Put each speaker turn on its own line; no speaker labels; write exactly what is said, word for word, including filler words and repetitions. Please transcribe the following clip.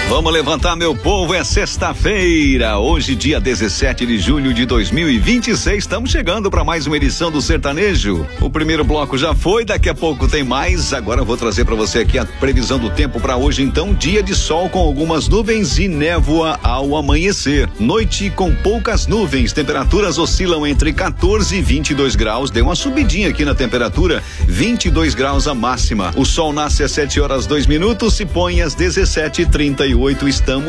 Vamos levantar, meu povo, é sexta-feira, hoje dia dezessete de julho de dois mil e vinte e seis, estamos chegando para mais uma edição do Sertanejo. O primeiro bloco já foi, daqui a pouco tem mais, agora eu vou trazer para você aqui a previsão do tempo para hoje, então, dia de sol com algumas nuvens e névoa ao amanhecer, noite com poucas nuvens, temperaturas oscilam entre quatorze e vinte e dois graus, deu uma subidinha aqui na temperatura, vinte e dois graus a máxima, o sol nasce às sete horas dois minutos, se põe às dezessete e trinta e oito, estamos